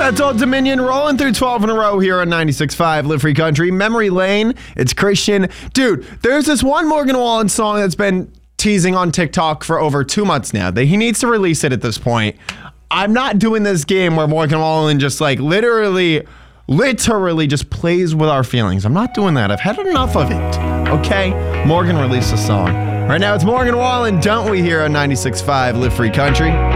That's Old Dominion rolling through 12 in a row here on 96.5 Live Free Country. Memory Lane, it's Christian. Dude, there's this one Morgan Wallen song that's been teasing on TikTok for over 2 months now. He needs to release it at this point. I'm not doing this game where Morgan Wallen just like literally just plays with our feelings. I'm not doing that. I've had enough of it. Okay? Morgan, release a song. Right now it's Morgan Wallen, Don't We, here on 96.5 Live Free Country.